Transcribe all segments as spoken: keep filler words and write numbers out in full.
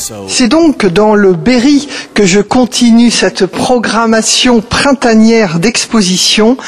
C'est donc dans le Berry que je continue cette programmation printanière d'exposition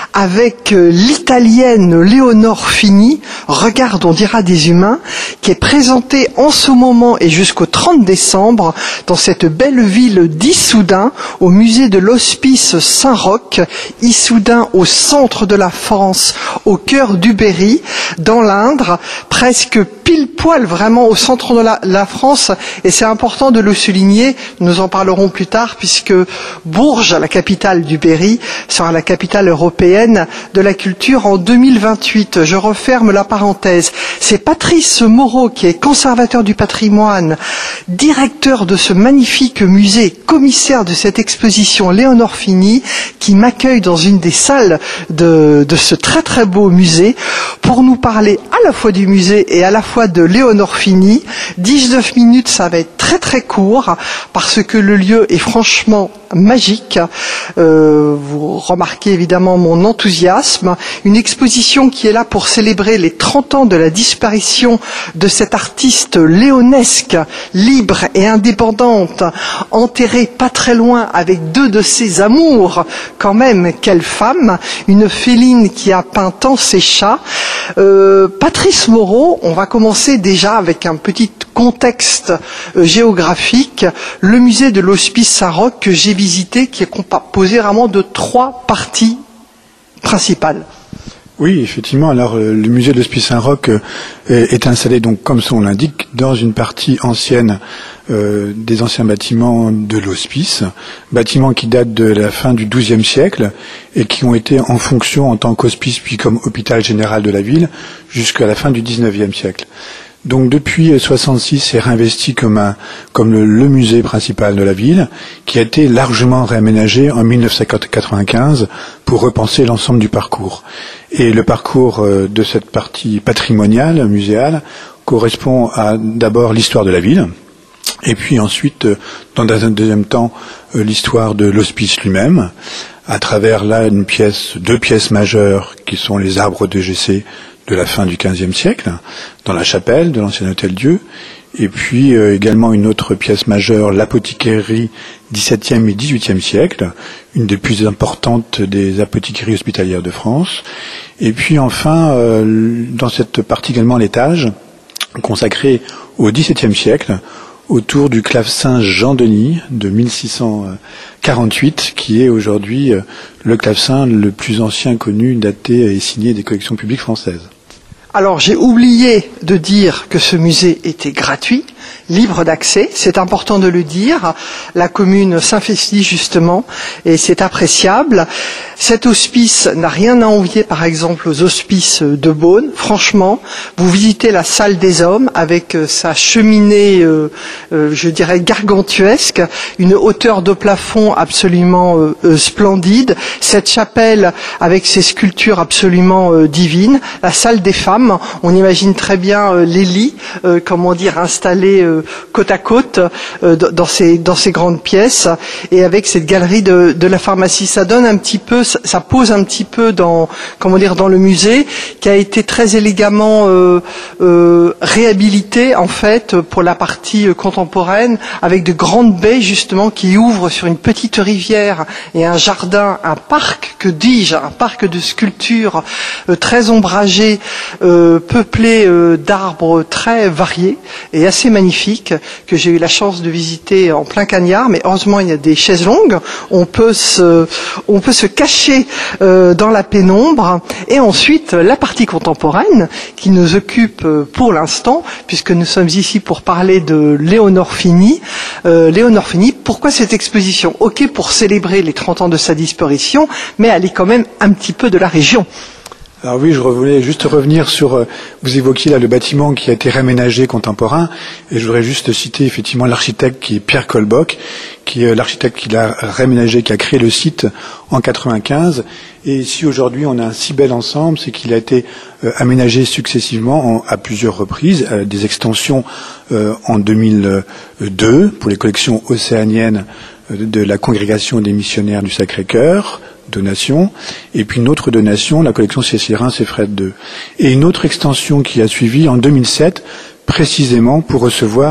avec l'italienne Léonore Fini, Regarde, on dira des humains, qui est présentée en ce moment et jusqu'au trente décembre dans cette belle ville d'Issoudun, au musée de l'Hospice Saint-Roch, Issoudun au centre de la France, au cœur du Berry, dans l'Indre, presque pile poil vraiment au centre de la, la France, et c'est important de le souligner, nous en parlerons plus tard, puisque Bourges, la capitale du Berry, sera la capitale européenne de la culture en deux mille vingt-huit. Je referme la parenthèse. C'est Patrice Moreau, qui est conservateur du patrimoine, directeur de ce magnifique musée, commissaire de cette exposition Léonore Fini, qui m'accueille dans une des salles de, de ce très très beau musée pour nous parler à la fois du musée et à la fois de Léonore Fini. dix-neuf minutes, ça va être très très court parce que le lieu est franchement magique. Euh, vous remarquez évidemment mon enthousiasme. Une exposition qui est là pour célébrer les trente ans de la disparition de cette artiste léonesque, libre et indépendante, enterrée pas très loin avec deux de ses amours. Quand même, quelle femme, une féline qui a peint tant ses chats. Euh, Patrice Moreau, on va commencer déjà avec un petit contexte euh, géographique. Le musée de l'Hospice Saint-Roch que j'ai visité, qui est composé vraiment de trois parties principales. Oui, effectivement. Alors, le musée de l'Hospice Saint-Roch est installé, donc, comme son l'indique, dans une partie ancienne euh, des anciens bâtiments de l'hospice, bâtiments qui datent de la fin du douzième siècle et qui ont été en fonction en tant qu'hospice puis comme hôpital général de la ville jusqu'à la fin du dix-neuvième siècle. Donc depuis soixante-six, c'est réinvesti comme, un, comme le, le musée principal de la ville, qui a été largement réaménagé en mille neuf cent quatre-vingt-quinze pour repenser l'ensemble du parcours. Et le parcours de cette partie patrimoniale, muséale, correspond à d'abord l'histoire de la ville, et puis ensuite, dans un deuxième temps, l'histoire de l'hospice lui-même, à travers là une pièce, deux pièces majeures qui sont les arbres de G C de la fin du quinzième siècle, dans la chapelle de l'ancien Hôtel-Dieu, et puis euh, également une autre pièce majeure, l'apothicaire dix-septième et dix-huitième siècle, une des plus importantes des apothicaries hospitalières de France, et puis enfin, euh, dans cette partie également l'étage, consacré au dix-septième siècle, autour du clavecin Jean-Denis de mille six cent quarante-huit, qui est aujourd'hui le clavecin le plus ancien connu, daté et signé des collections publiques françaises. Alors, j'ai oublié de dire que ce musée était gratuit, libre d'accès, c'est important de le dire. La commune s'investit justement et c'est appréciable. Cet hospice n'a rien à envier par exemple aux hospices de Beaune. Franchement, vous visitez la salle des hommes avec sa cheminée, euh, euh, je dirais gargantuesque, une hauteur de plafond absolument euh, euh, splendide, cette chapelle avec ses sculptures absolument euh, divines, la salle des femmes, on imagine très bien euh, les lits, euh, comment dire, installés euh, côte à côte euh, dans ces dans ces grandes pièces, et avec cette galerie de, de la pharmacie, ça donne un petit peu, ça, ça pose un petit peu dans comment dire dans le musée qui a été très élégamment euh, euh, réhabilité en fait pour la partie euh, contemporaine, avec de grandes baies justement qui ouvrent sur une petite rivière et un jardin, un parc, que dis-je, un parc de sculptures euh, très ombragé, euh, peuplé euh, d'arbres très variés et assez magnifiques, que j'ai eu la chance de visiter en plein cagnard, mais heureusement il y a des chaises longues, on peut se, on peut se cacher euh, dans la pénombre. Et ensuite la partie contemporaine qui nous occupe euh, pour l'instant, puisque nous sommes ici pour parler de Léonore Fini. Euh, Léonore Fini, pourquoi cette exposition? Ok, pour célébrer les trente ans de sa disparition, mais elle est quand même un petit peu de la région. Alors oui, je voulais juste revenir sur, euh, vous évoquiez là le bâtiment qui a été réaménagé contemporain, et je voudrais juste citer effectivement l'architecte qui est Pierre Colboc, qui est l'architecte qui l'a réaménagé, qui a créé le site en quatre-vingt-quinze. Et ici aujourd'hui on a un si bel ensemble, c'est qu'il a été euh, aménagé successivement en, à plusieurs reprises, euh, des extensions euh, en deux mille deux pour les collections océaniennes euh, de la Congrégation des missionnaires du Sacré-Cœur, donation, et puis une autre donation, la collection Cécile et Fred deux. Et une autre extension qui a suivi en deux mille sept, précisément pour recevoir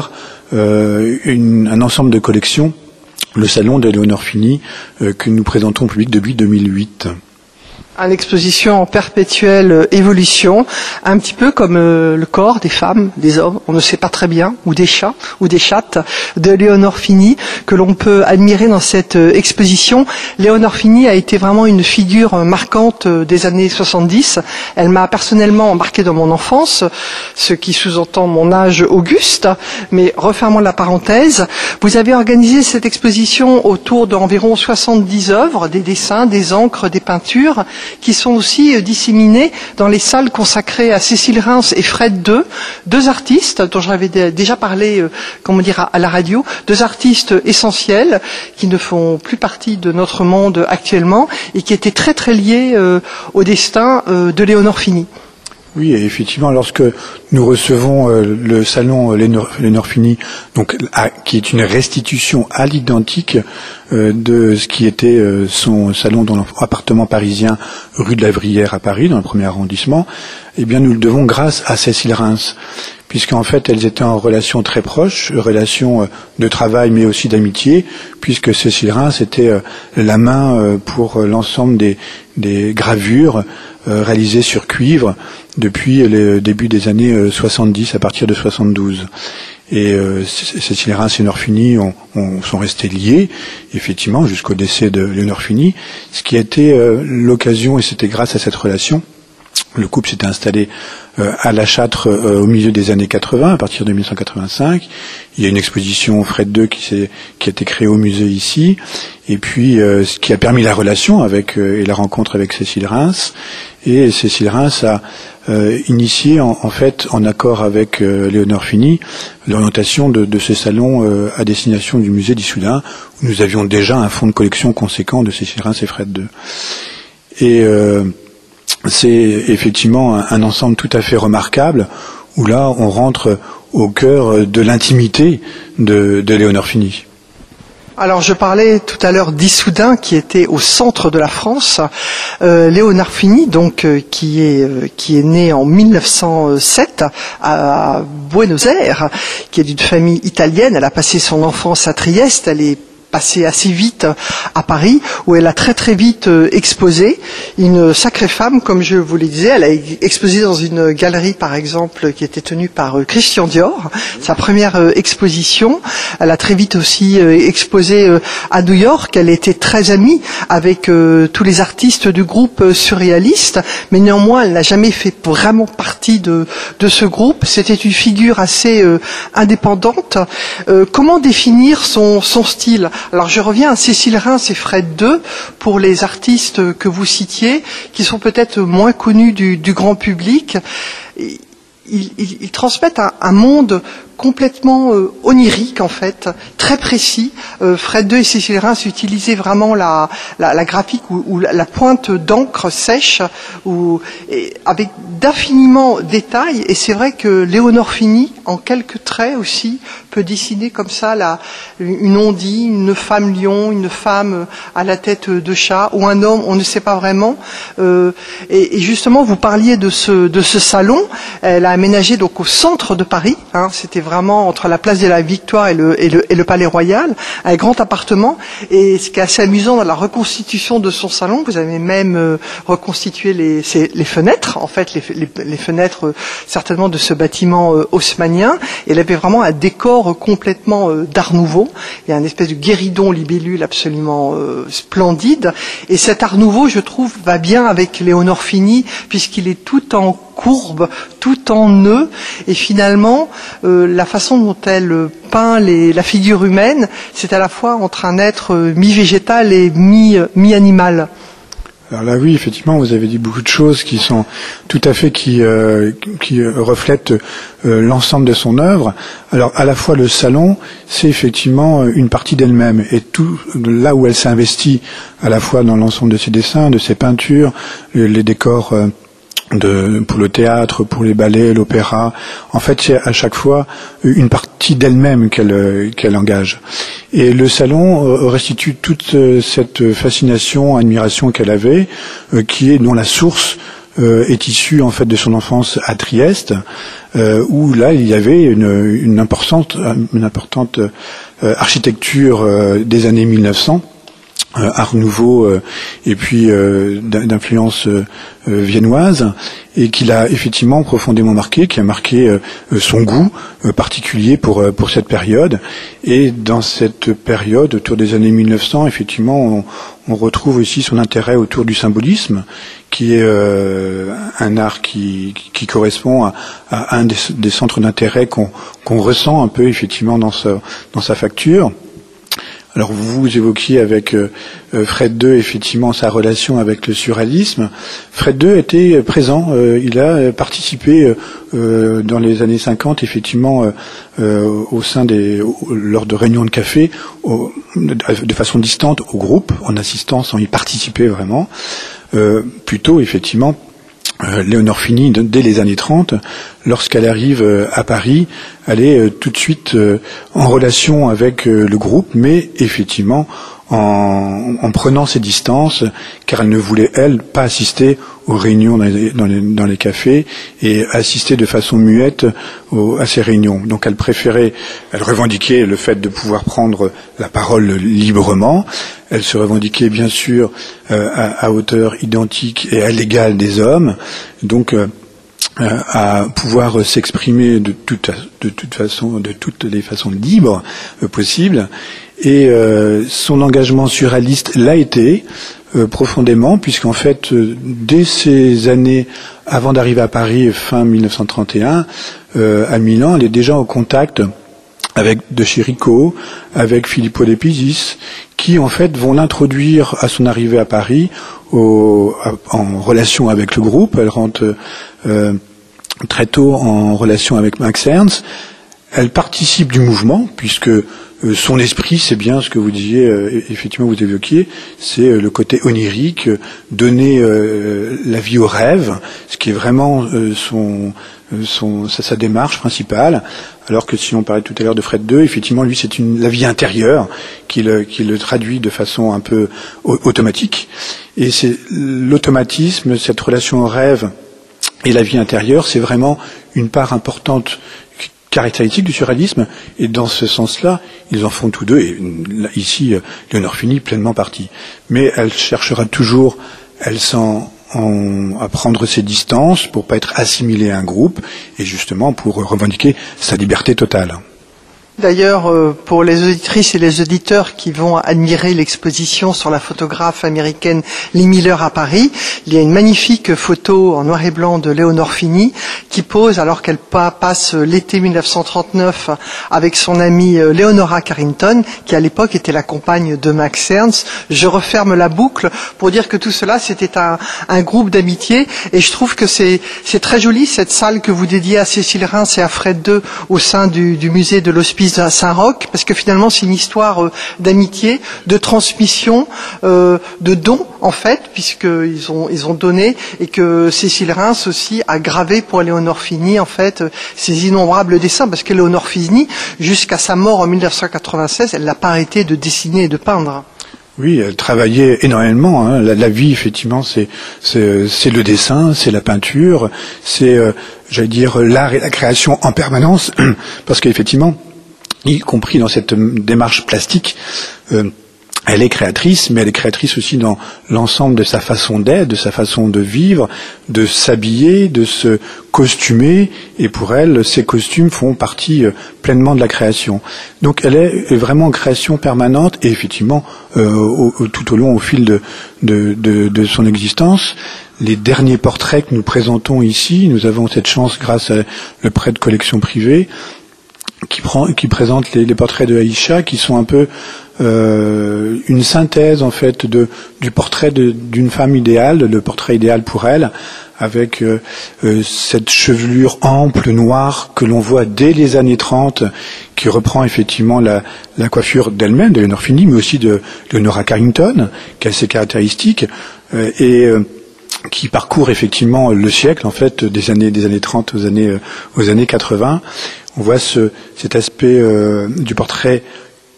euh, une, un ensemble de collections, le salon de Léonore Fini, euh, que nous présentons au public depuis deux mille huit. Une exposition en perpétuelle évolution, un petit peu comme euh, le corps des femmes, des hommes, on ne sait pas très bien, ou des chats, ou des chattes, de Léonore Fini, que l'on peut admirer dans cette euh, exposition. Léonore Fini a été vraiment une figure marquante euh, des années soixante-dix. Elle m'a personnellement embarqué dans mon enfance, ce qui sous-entend mon âge auguste, mais refermons la parenthèse. Vous avez organisé cette exposition autour d'environ soixante-dix œuvres, des dessins, des encres, des peintures, qui sont aussi disséminés dans les salles consacrées à Cécile Reims et Fred deux, deux artistes dont j'avais déjà parlé, euh, comment dire, à la radio, deux artistes essentiels qui ne font plus partie de notre monde actuellement et qui étaient très très liés euh, au destin euh, de Léonore Fini. Oui, et effectivement, lorsque nous recevons euh, le salon Léonore, Léonore Fini, donc à, qui est une restitution à l'identique euh, de ce qui était euh, son salon dans l'appartement parisien rue de la Vrillière à Paris, dans le premier arrondissement, eh bien nous le devons grâce à Cécile Reims, puisqu'en fait elles étaient en relation très proche, relation euh, de travail mais aussi d'amitié, puisque Cécile Reims était euh, la main euh, pour euh, l'ensemble des, des gravures euh, réalisées sur cuivre depuis le début des années euh, soixante-dix, à partir de soixante-douze. Et euh, Cécile Reims et Léonore Fini ont, ont, sont restés liés, effectivement, jusqu'au décès de Léonore Fini, ce qui a été euh, l'occasion, et c'était grâce à cette relation. Le couple s'était installé euh, à La Châtre euh, au milieu des années quatre-vingts, à partir de mille neuf cent quatre-vingt-cinq. Il y a une exposition Fred deux qui, s'est, qui a été créée au musée ici, et puis euh, ce qui a permis la relation avec euh, et la rencontre avec Cécile Reims. Et Cécile Reims a euh, initié, en, en fait, en accord avec euh, Léonore Fini, l'orientation de, de ce salon euh, à destination du musée d'Issoudun, où nous avions déjà un fonds de collection conséquent de Cécile Reims et Fred deux. Et euh, c'est effectivement un, un ensemble tout à fait remarquable, où là on rentre au cœur de l'intimité de, de Léonore Fini. Alors je parlais tout à l'heure d'Issoudun qui était au centre de la France. Euh, Léonore Fini, donc euh, qui est euh, qui est né en mille neuf cent sept à, à Buenos Aires, qui est d'une famille italienne. Elle a passé son enfance à Trieste. Elle est passée assez vite à Paris, où elle a très très vite euh, exposé. Une sacrée femme, comme je vous le disais. Elle a exposé dans une galerie, par exemple, qui était tenue par euh, Christian Dior, sa première euh, exposition. Elle a très vite aussi euh, exposé euh, à New York. Elle était très amie avec euh, tous les artistes du groupe euh, surréaliste, mais néanmoins, elle n'a jamais fait vraiment partie de, de ce groupe. C'était une figure assez euh, indépendante. Euh, comment définir son, son style ? Alors je reviens à Cécile Reims et Fred deux pour les artistes que vous citiez, qui sont peut-être moins connus du, du grand public. Ils, ils, ils transmettent un, un monde complètement euh, onirique en fait, très précis. Euh, Fred deux et Cécile Reims utilisaient vraiment la, la, la graphique ou, ou la, la pointe d'encre sèche, ou, et, avec d'infiniment détails. Et c'est vrai que Léonore Fini, en quelques traits aussi, peut dessiner comme ça la, une ondine, une femme lion, une femme à la tête de chat, ou un homme, on ne sait pas vraiment. Euh, et, et justement, vous parliez de ce, de ce salon. Elle a aménagé donc au centre de Paris. Hein, c'était vraiment entre la place de la Victoire et le, et le, et le Palais Royal, un grand appartement. Et ce qui est assez amusant dans la reconstitution de son salon, vous avez même euh, reconstitué les, ces, les fenêtres, en fait, les, les, les fenêtres euh, certainement de ce bâtiment euh, haussmannien. Et elle avait vraiment un décor euh, complètement euh, d'art nouveau. Il y a une espèce de guéridon libellule absolument euh, splendide. Et cet art nouveau, je trouve, va bien avec Léonore Fini, puisqu'il est tout en courbe, tout en nœud, et finalement euh, la façon dont elle peint les, la figure humaine, c'est à la fois entre un être mi-végétal et mi, mi-animal. Alors là, oui, effectivement, vous avez dit beaucoup de choses qui sont tout à fait qui euh, qui reflètent euh, l'ensemble de son œuvre. Alors, à la fois le salon, c'est effectivement une partie d'elle-même, et tout là où elle s'est investie, à la fois dans l'ensemble de ses dessins, de ses peintures, les, les décors. Euh, De, pour le théâtre, pour les ballets, l'opéra. En fait, c'est à chaque fois une partie d'elle-même qu'elle qu'elle engage. Et le salon restitue toute cette fascination, admiration qu'elle avait, qui est dont la source euh, est issu en fait de son enfance à Trieste, euh, où là il y avait une, une importante, une importante euh, architecture euh, des années mille neuf cents. Euh, art nouveau euh, et puis euh, d'influence euh, euh, viennoise, et qui l'a effectivement profondément marqué, qui a marqué euh, son goût euh, particulier pour euh, pour cette période. Et dans cette période, autour des années mille neuf cents, effectivement, on, on retrouve aussi son intérêt autour du symbolisme, qui est euh, un art qui, qui correspond à, à un des, des centres d'intérêt qu'on qu'on ressent un peu effectivement dans sa dans sa facture. Alors vous évoquiez avec euh, Fred deux effectivement sa relation avec le surréalisme. Fred deux était présent, euh, il a participé euh, dans les années cinquante effectivement euh, euh, au sein des au, lors de réunions de café au, de façon distante au groupe, en assistant sans y participer vraiment. Euh, plutôt effectivement Euh, Léonore Fini, dès les années trente, lorsqu'elle arrive euh, à Paris, elle est euh, tout de suite euh, en relation avec euh, le groupe, mais effectivement en, en prenant ses distances, car elle ne voulait, elle, pas assister aux réunions dans les, dans les, dans les cafés et assister de façon muette aux, à ces réunions. Donc elle préférait, elle revendiquait le fait de pouvoir prendre la parole librement. Elle se revendiquait bien sûr euh, à, à hauteur identique et à l'égal des hommes, donc euh, à pouvoir s'exprimer de toute, de toute façon, de toutes les façons libres euh, possibles. Et euh, son engagement surréaliste l'a été euh, profondément, puisqu'en fait, euh, dès ces années avant d'arriver à Paris, fin mille neuf cent trente et un, euh, à Milan, elle est déjà en contact avec De Chirico, avec Filippo De Pisis, qui en fait vont l'introduire à son arrivée à Paris au, à, en relation avec le groupe. Elle rentre euh, très tôt en relation avec Max Ernst. Elle participe du mouvement, puisque euh, son esprit, c'est bien ce que vous disiez, euh, effectivement vous évoquiez, c'est euh, le côté onirique, euh, donner euh, la vie au rêve, ce qui est vraiment euh, son, euh, son, sa, sa démarche principale. Alors que si on parlait tout à l'heure de Fred deux, effectivement, lui, c'est une, la vie intérieure qui le, qui le traduit de façon un peu automatique. Et c'est l'automatisme, cette relation au rêve et la vie intérieure, c'est vraiment une part importante caractéristique du surréalisme, et dans ce sens-là, ils en font tous deux, et ici, Léonore Fini pleinement partie. Mais elle cherchera toujours, elle sent en, à prendre ses distances pour pas être assimilée à un groupe, et justement pour revendiquer sa liberté totale. D'ailleurs, pour les auditrices et les auditeurs qui vont admirer l'exposition sur la photographe américaine Lee Miller à Paris, il y a une magnifique photo en noir et blanc de Léonore Fini qui pose alors qu'elle passe l'été mille neuf cent trente-neuf avec son amie Leonora Carrington, qui à l'époque était la compagne de Max Ernst. Je referme la boucle pour dire que tout cela, c'était un, un groupe d'amitié, et je trouve que c'est, c'est très joli, cette salle que vous dédiez à Cécile Reims et à Fred deux au sein du, du musée de l'Hospice à Saint-Roch, parce que finalement c'est une histoire euh, d'amitié, de transmission, euh, de don en fait, puisqu'ils ont, ils ont donné, et que Cécile Reims aussi a gravé pour Léonore Fini en fait euh, ces innombrables dessins, parce que Léonore Fini, jusqu'à sa mort en mille neuf cent quatre-vingt-seize, elle n'a pas arrêté de dessiner et de peindre. Oui, elle travaillait énormément. Hein. La, la vie, effectivement, c'est, c'est, c'est le dessin, c'est la peinture, c'est, euh, j'allais dire, l'art et la création en permanence, parce qu'effectivement, y compris dans cette démarche plastique, euh, elle est créatrice, mais elle est créatrice aussi dans l'ensemble de sa façon d'être, de sa façon de vivre, de s'habiller, de se costumer, et pour elle, ces costumes font partie euh, pleinement de la création. Donc elle est vraiment en création permanente, et effectivement, euh, au, au, tout au long, au fil de, de, de, de son existence. Les derniers portraits que nous présentons ici, nous avons cette chance grâce à le prêt de collection privée, qui prend, qui présente les, les portraits de Aïcha, qui sont un peu euh, une synthèse en fait de du portrait de, d'une femme idéale, le portrait idéal pour elle, avec euh, euh, cette chevelure ample noire que l'on voit dès les années trente, qui reprend effectivement la, la coiffure d'elle-même, de Léonore Fini, mais aussi de Leonora Carrington, qui a ses caractéristiques, euh, et euh, qui parcourt effectivement le siècle en fait des années des années trente aux années aux années quatre-vingts. On voit ce, cet aspect euh, du portrait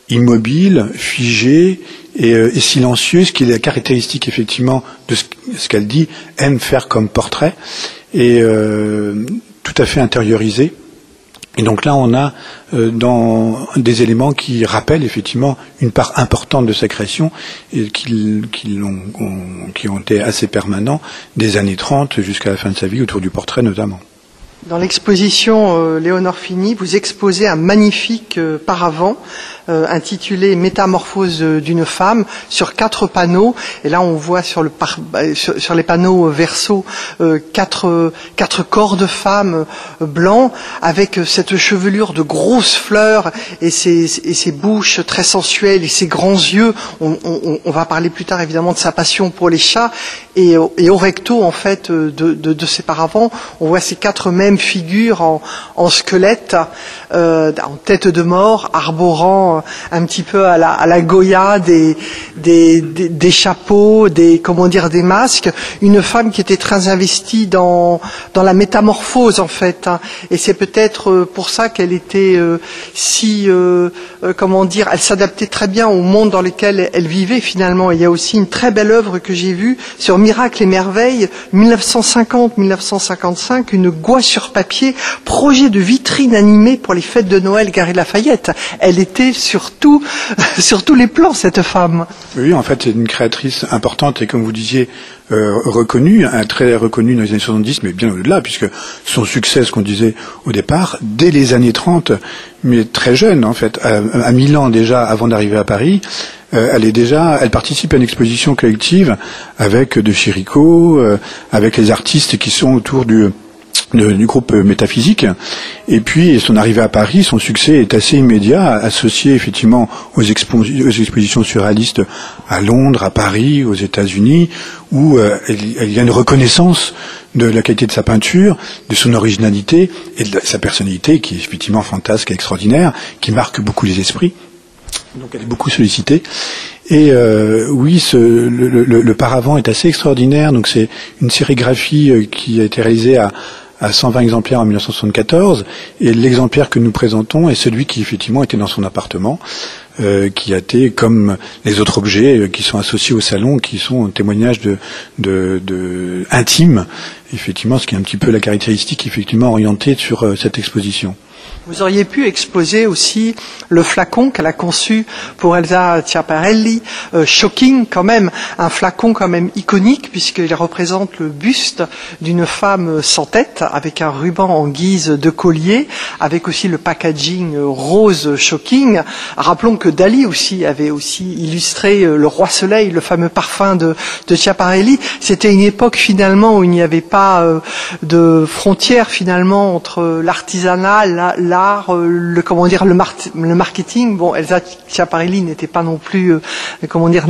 immobile, figée et, euh, et silencieuse, qui est la caractéristique effectivement de ce, ce qu'elle dit, aime faire comme portrait, et euh, tout à fait intériorisée. Et donc là, on a euh, dans des éléments qui rappellent effectivement une part importante de sa création et qui, qui, l'ont, ont, qui ont été assez permanents des années trente jusqu'à la fin de sa vie, autour du portrait notamment. Dans l'exposition euh, Léonore Fini, vous exposez un magnifique euh, paravent euh, intitulé Métamorphose d'une femme sur quatre panneaux. Et là, on voit sur, le par, sur, sur les panneaux verso euh, quatre, euh, quatre corps de femmes euh, blancs avec euh, cette chevelure de grosses fleurs et ces, et ces bouches très sensuelles et ces grands yeux. On, on, on va parler plus tard évidemment de sa passion pour les chats. Et, et au recto, en fait, de, de, de ces paravents, on voit ces quatre mêmes figures en, en squelette, euh, en tête de mort, arborant un petit peu à la, à la Goya des, des, des, des chapeaux, des, comment dire, des masques. Une femme qui était très investie dans, dans la métamorphose, en fait. Hein. Et c'est peut-être pour ça qu'elle était euh, si, euh, euh, comment dire, elle s'adaptait très bien au monde dans lequel elle vivait, finalement. Et il y a aussi une très belle œuvre que j'ai vue sur Miracles et merveilles, dix-neuf cent cinquante à dix-neuf cent cinquante-cinq, une gouache sur papier, projet de vitrine animée pour les fêtes de Noël Galerie Lafayette. Elle était sur, tout, sur tous les plans, cette femme. Oui, en fait, c'est une créatrice importante et, comme vous disiez, euh, reconnue, un très reconnue dans les années soixante-dix, mais bien au-delà, puisque son succès, ce qu'on disait au départ, dès les années trente, mais très jeune, en fait, à, à Milan déjà, avant d'arriver à Paris, Euh, elle est déjà, elle participe à une exposition collective avec de Chirico, euh, avec les artistes qui sont autour du, de, du groupe Métaphysique. Et puis, son arrivée à Paris, son succès est assez immédiat, associé effectivement aux, expo aux expositions surréalistes à Londres, à Paris, aux États-Unis, où euh, il y a une reconnaissance de la qualité de sa peinture, de son originalité et de sa personnalité, qui est effectivement fantasque et extraordinaire, qui marque beaucoup les esprits. Donc elle est beaucoup sollicitée. Et euh, oui, ce, le, le, le paravent est assez extraordinaire. Donc c'est une sérigraphie euh, qui a été réalisée à, à cent vingt exemplaires en mille neuf cent soixante-quatorze. Et l'exemplaire que nous présentons est celui qui effectivement était dans son appartement, euh, qui a été, comme les autres objets euh, qui sont associés au salon, qui sont un témoignage de, de, de intime, effectivement, ce qui est un petit peu la caractéristique effectivement orientée sur euh, cette exposition. Vous auriez pu exposer aussi le flacon qu'elle a conçu pour Elsa Schiaparelli, euh, Shocking quand même, un flacon quand même iconique puisqu'il représente le buste d'une femme sans tête avec un ruban en guise de collier, avec aussi le packaging rose Shocking. Rappelons que Dali aussi avait aussi illustré le Roi Soleil, le fameux parfum de, de Schiaparelli. C'était une époque finalement où il n'y avait pas euh, de frontières finalement entre l'artisanat, la, l'art, le comment dire, le, mar le marketing. Bon, Elsa Schiaparelli n'était pas non plus, euh, comment dire,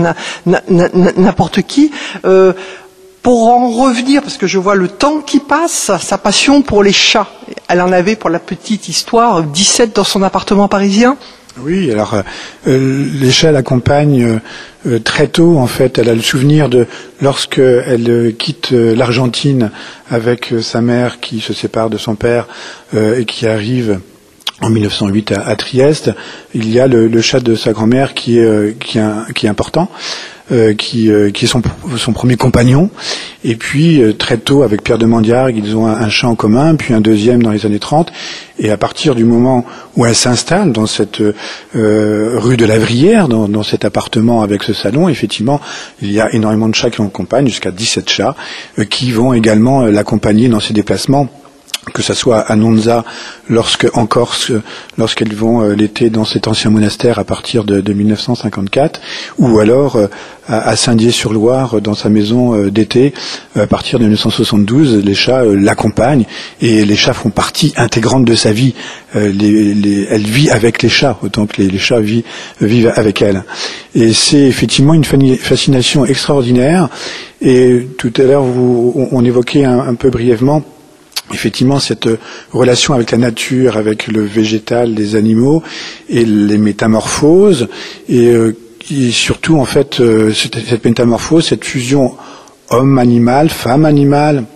n'importe qui. Euh, pour en revenir, parce que je vois le temps qui passe, sa passion pour les chats. Elle en avait, pour la petite histoire, dix-sept dans son appartement parisien. Oui, alors euh, les chats l'accompagnent euh, très tôt. En fait, elle a le souvenir de lorsque elle euh, quitte euh, l'Argentine avec euh, sa mère qui se sépare de son père euh, et qui arrive en mille neuf cent huit à, à Trieste. Il y a le, le chat de sa grand-mère qui est euh, qui est, qui est important. Euh, qui, euh, qui est son, son premier compagnon. Et puis, euh, très tôt, avec Pierre de Mandiargue, ils ont un, un chat en commun, puis un deuxième dans les années trente. Et à partir du moment où elle s'installe dans cette euh, rue de la Vrière, dans, dans cet appartement avec ce salon, effectivement, il y a énormément de chats qui l'accompagnent, jusqu'à dix-sept chats, euh, qui vont également euh, l'accompagner dans ses déplacements, que ça soit à Nonza, lorsque, en Corse, lorsqu'elles vont euh, l'été dans cet ancien monastère à partir de, de mille neuf cent cinquante-quatre, ou alors euh, à, à Saint-Dié-sur-Loire, dans sa maison euh, d'été, à partir de mille neuf cent soixante-douze, les chats euh, l'accompagnent, et les chats font partie intégrante de sa vie. Euh, les, les, elle vit avec les chats, autant que les, les chats vivent, vivent avec elle. Et c'est effectivement une fascination extraordinaire, et tout à l'heure, vous, on, on évoquait un, un peu brièvement effectivement cette relation avec la nature, avec le végétal, les animaux et les métamorphoses, et, euh, et surtout en fait euh, cette, cette métamorphose, cette fusion homme-animal, femme-animal,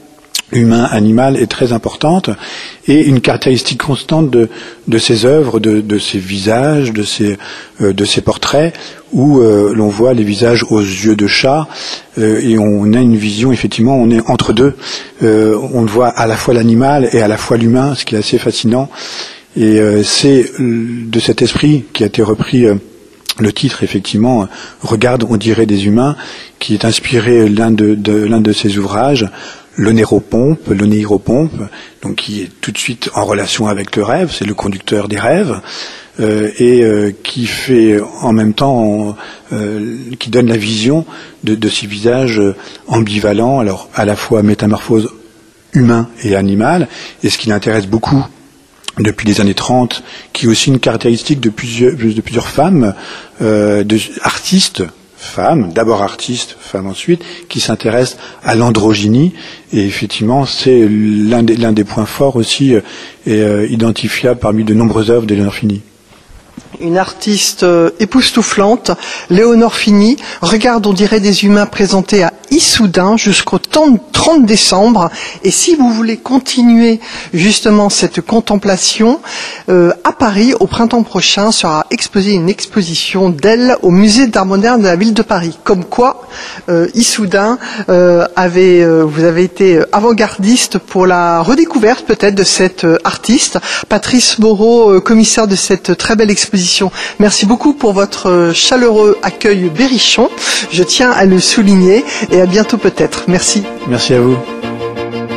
humain-animal est très importante, et une caractéristique constante de, de ces œuvres, de, de ces visages, de ces, euh, de ces portraits, où euh, l'on voit les visages aux yeux de chat, euh, et on a une vision, effectivement, on est entre deux. Euh, on voit à la fois l'animal et à la fois l'humain, ce qui est assez fascinant. Et euh, c'est de cet esprit qui a été repris euh, le titre, effectivement, Regarde, on dirait des humains, qui est inspiré l'un de, de, l'un de ses ouvrages, l'onéropompe, l'onéropompe, donc qui est tout de suite en relation avec le rêve, c'est le conducteur des rêves, euh, et euh, qui fait en même temps, euh, qui donne la vision de, de ces visages ambivalents, alors à la fois métamorphose humain et animal, et ce qui l'intéresse beaucoup depuis les années trente, qui est aussi une caractéristique de plusieurs, de plusieurs femmes, euh, de, artistes, femmes, d'abord artistes, femmes ensuite, qui s'intéressent à l'androgynie, et effectivement c'est l'un des, l'un des points forts aussi, euh, et euh, identifiable parmi de nombreuses œuvres d'Éléonore Fini. Une artiste euh, époustouflante, Léonore Fini. Regarde, on dirait des humains, présentés à Issoudun jusqu'au trente décembre. Et si vous voulez continuer justement cette contemplation, euh, à Paris, au printemps prochain, sera exposée une exposition d'elle au musée d'art moderne de la ville de Paris. Comme quoi, euh, Issoudun euh, avait, euh, vous avez été avant-gardiste pour la redécouverte peut-être de cette euh, artiste. Patrice Moreau, euh, commissaire de cette très belle exposition. Merci beaucoup pour votre chaleureux accueil berrichon. Je tiens à le souligner et à bientôt peut-être. Merci. Merci à vous.